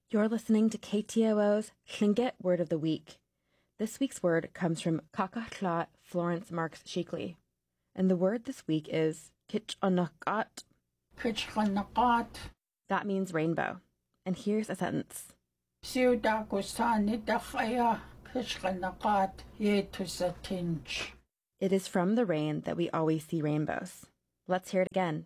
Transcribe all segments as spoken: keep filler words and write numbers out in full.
You're listening to K T O O's Tlingit Word of the Week. This week's word comes from Kakatla Florence Marks Shakely. And the word this week is Kitchanakat. Kitchanakat. That means rainbow. And here's a sentence. It is from the rain that we always see rainbows. Let's hear it again.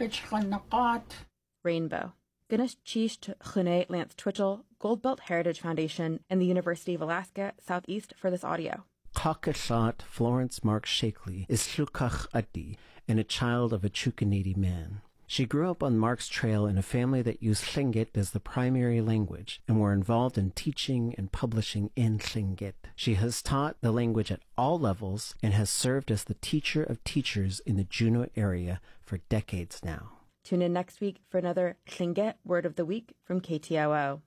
Rainbow. Gunness Cheesh Chune Lance Twitchell, Goldbelt Heritage Foundation, and the University of Alaska Southeast for this audio. Kakashat Florence Mark Shakely is Tlukach Adi and a child of a Chukanidi man. She grew up on Mark's Trail in a family that used Tlingit as the primary language and were involved in teaching and publishing in Tlingit. She has taught the language at all levels and has served as the teacher of teachers in the Juneau area for decades now. Tune in next week for another Tlingit Word of the Week from K T O O.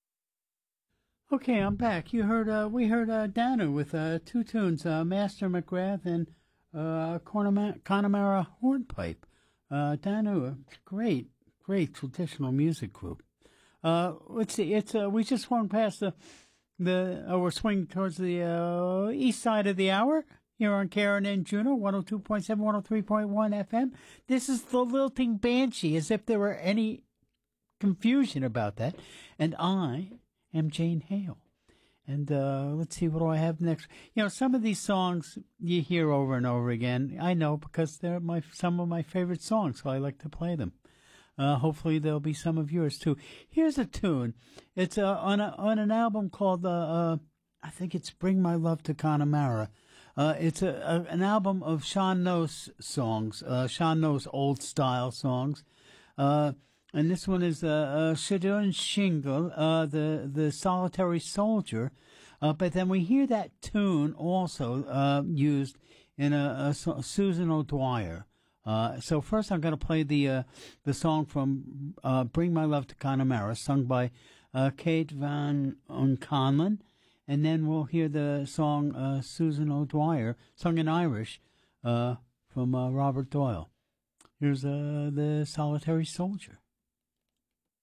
Okay, I'm back. You heard, uh, we heard uh, Danu with uh, two tunes, uh, Master McGrath and uh, Connemara, Connemara Hornpipe. Uh, Danu, a great, great traditional music group. Uh, let's see, it's uh, we just swung past the the uh, we're swinging towards the uh, east side of the hour here on Karen and Juneau, one oh two point seven, one oh three point one F M. This is the Lilting Banshee, as if there were any confusion about that. And I am Jane Hale. And uh, let's see, what do I have next? You know, some of these songs you hear over and over again. I know, because they're my some of my favorite songs, so I like to play them. Uh, hopefully there'll be some of yours, too. Here's a tune. It's uh, on a, on an album called, uh, uh, I think it's Bring My Love to Connemara. Uh, it's a, a, an album of Sean No's songs, uh, Sean No's old-style songs. Uh And this one is uh, uh, Shadun Shingle, uh, the the Solitary Soldier. Uh, but then we hear that tune also uh, used in a, a, a Susan O'Dwyer. Uh, so first I'm going to play the uh, the song from uh, Bring My Love to Connemara, sung by uh, Kate Van O'Conlon. And then we'll hear the song uh, Susan O'Dwyer, sung in Irish, uh, from uh, Robert Doyle. Here's uh, the Solitary Soldier.